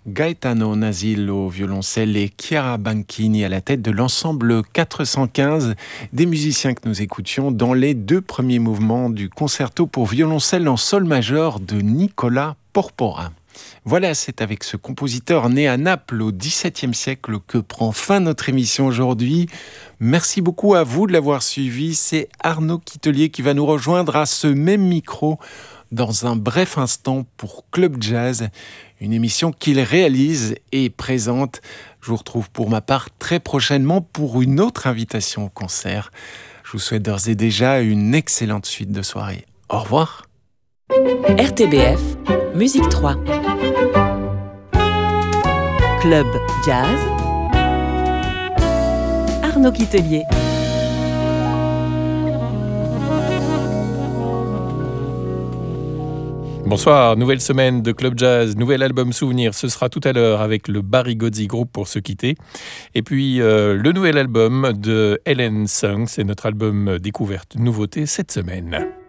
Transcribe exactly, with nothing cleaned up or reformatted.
Gaetano Nasil au violoncelle et Chiara Banchini à la tête de l'ensemble quatre cent quinze, des musiciens que nous écoutions dans les deux premiers mouvements du concerto pour violoncelle en sol majeur de Nicola Porpora. Voilà, c'est avec ce compositeur né à Naples au dix-septième siècle que prend fin notre émission aujourd'hui. Merci beaucoup à vous de l'avoir suivi. C'est Arnaud Quitelier qui va nous rejoindre à ce même micro dans un bref instant pour Club Jazz, une émission qu'il réalise et présente. Je vous retrouve pour ma part très prochainement pour une autre invitation au concert. Je vous souhaite d'ores et déjà une excellente suite de soirée. Au revoir. R T B F, Musique trois. Club Jazz, Arnaud Quitelier. Bonsoir, nouvelle semaine de Club Jazz, nouvel album souvenir, ce sera tout à l'heure avec le Barry Gozzi Group pour se quitter. Et puis euh, le nouvel album de Helen Sung, c'est notre album découverte nouveauté cette semaine.